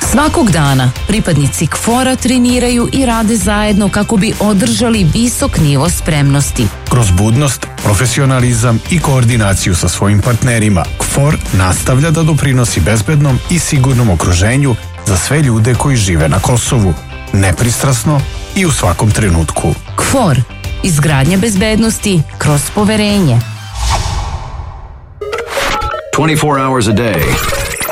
Svakog dana pripadnici KFOR-a treniraju i rade zajedno kako bi održali visok nivo spremnosti. Kroz budnost, profesionalizam i koordinaciju sa svojim partnerima, KFOR nastavlja da doprinosi bezbednom i sigurnom okruženju za sve ljude koji žive na Kosovu, nepristrasno i u svakom trenutku. KFOR, izgradnja bezbednosti kroz poverenje. 24 hours a day,